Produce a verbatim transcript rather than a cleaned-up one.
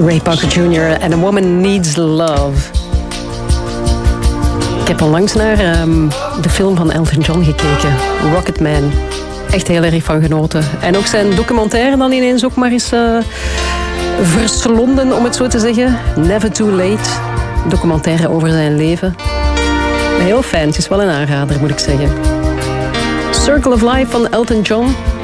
Ray Parker junior and A Woman Needs Love. Ik heb onlangs naar um, de film van Elton John gekeken, Rocketman. Echt heel erg van genoten. En ook zijn documentaire dan ineens ook maar eens uh, verslonden, om het zo te zeggen. Never Too Late. Documentaire over zijn leven. Heel fijn, het is wel een aanrader, moet ik zeggen. Circle of Life van Elton John.